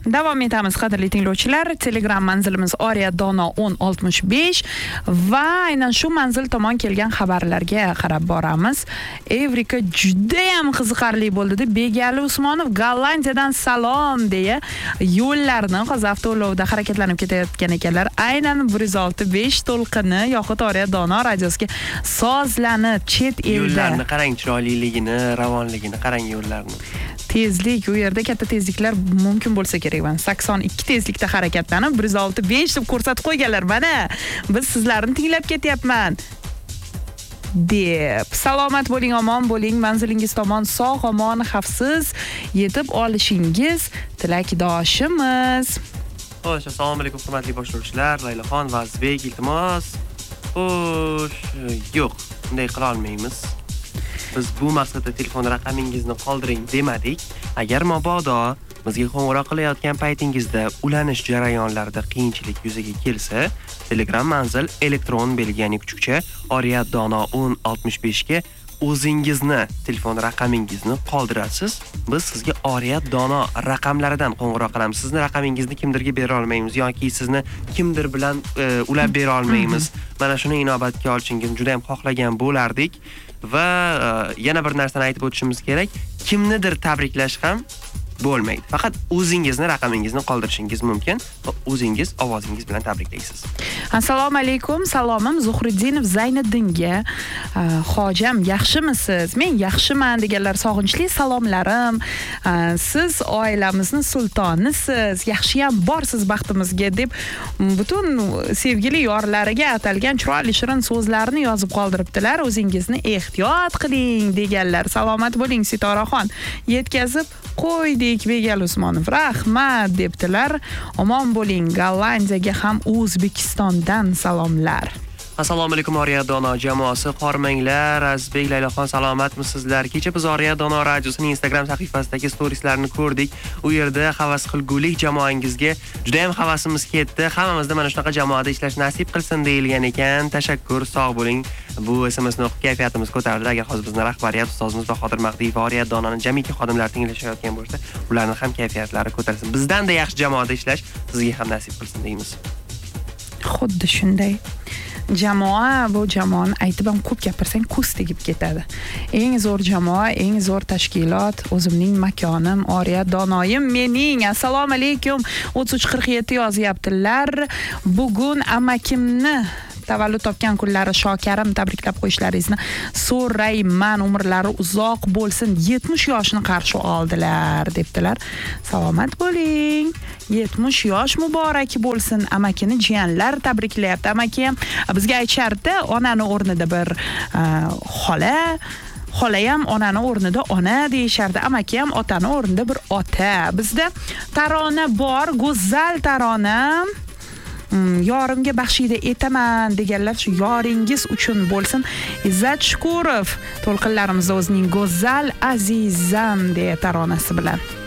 Davom etamiz qadrli tinglovchilar. Telegram manzilimiz Oriya Dono 1065 va aynan shu manzil tomon kelgan xabarlarga qarab boramiz. Evrika juda ham qiziqarli bo'ldi. Begali Usmonov Gollandiyadan salom deya yo'llarni hozir avtoulovda harakatlanib ketayotgan ekanlar. Aynan 106.5 to'lqini yoxud Oriya Dono radiosiga sozlanib chet elda. Yo'llarni qarang, chiroyliligini, ravonligini qarang yo'llarni. Tezlik, u yerda katta tezliklar mumkin bo'lsa kerak. 82 tezlikda harakatlanib 106.5 deb ko'rsatib qo'yganlar. Mana biz sizlarni tinglab ketyapman deb. Salomat bo'ling, omon bo'ling, manzilingiz tomon sog', omon, xavfsiz yetib olishingiz tilakdoshimiz. Xo'sh, assalomu alaykum hurmatli boshlovchilar, Laylaxon va Azbek, iltimos. Xo'sh, yo'q, bunday qila olmaymiz. Biz bu maqsadda telefon raqamingizni qoldiring demadik. Agar mabodo bizga qo'ng'iroq qilayotgan paytingizda ulanish jarayonlarida qiyinchilik yuzaga kelsa, Telegram manzil elektron belgi, ya'ni kuchukcha Oriya Dono 1065 ga o'zingizni telefon raqamingizni qoldirasiz. Biz sizga Oriya Dono raqamlaridan qo'ng'iroq qilamiz. Sizni raqamingizni kimdirga bera olmaymiz yoki sizni kimdir bilan ulab bera olmaymiz. Mana shuni inobatga olishingizni juda ham xohlagan bo'lardik. Va yana bir narsani aytib o'tishimiz kerak. Kimnidir tabriklash ham bo'lmaydi. Faqat o'zingizni raqamingizni qoldirishingiz mumkin va o'zingiz ovozingiz bilan tabriklaysiz. Assalomu alaykum. Salomim Zuhriddinov Zayniddinga. Hojam, yaxshimisiz? Men yaxshiman deganlar sog'inchli salomlarim. Siz oilamizni sultonisiz. Yaxshiyam borsiz baxtimizga deb butun sevgili yorlariga atalgan chiroyli shirin so'zlarni yozib qoldiribdilar. O'zingizni ehtiyot qiling deganlar. Salomat bo'ling Sitoraxon. Yetkazib qo'ydik Begal Usmonov. Rahmat debdilar. Omon bo'ling. Gollandiyaga ham O'zbekistondan salomlar. Assalomu alaykum Oriya Dono jamoasi, qormanglar. Azbek, Laylaxon, salomatmisizlar? Kecha biz Oriya Dono radiosining Instagram sahifasidagi storieslarni ko'rdik. U yerda havas qilgulik jamoangizga juda ham havasimiz ketdi. Hammamizda mana shunaqa jamoada ishlash nasib qilsin deyilgan ekan. Tashakkur, sog' bo'ling. Bu SMSni o'qib kayfiyatimiz ko'tarildi. Agar hozir bizni rahbariyat ustozimiz Bahodir Mahdiyev va Oriya Dononi jamiki xodimlari tinglashayotgan bo'lsa, ularning ham kayfiyatlari ko'tarilsin. Bizdan-da yaxshi jamoada ishlash sizga ham nasib qilsin deymiz. Xuddi shunday. Jamoa, bu jamoani aytib ham ko'p gapirsang ko'z tegib ketadi. Eng zo'r jamoa, eng zo'r tashkilot, o'zimning makonim, Oriya Donoyim mening. Assalomu alaykum. 3347 yozyaptilar. Bugun amakimni tavallud topgan kunlari Shokarim tabriklab qo'yishlaringizni so'rayman. Umrlari uzoq bo'lsin. 70 yoshni qarshi oldilar debdilar. Salomat bo'ling. 70 yosh muborak bo'lsin. Amakini jiyanlar tabriklayapti. Amaki ham bizga aytishardi, onani o'rnida bir xola ham onani o'rnida ona deyishardi. Amaki ham otani o'rnida bir ota. Bizda tarona bor, go'zal tarona. Yorimga baxshida etaman deganlar shu yoringiz uchun bo'lsin. Izzat Shukurov to'lqinlarimizda o'zining go'zal azizam deya taronasi bilan.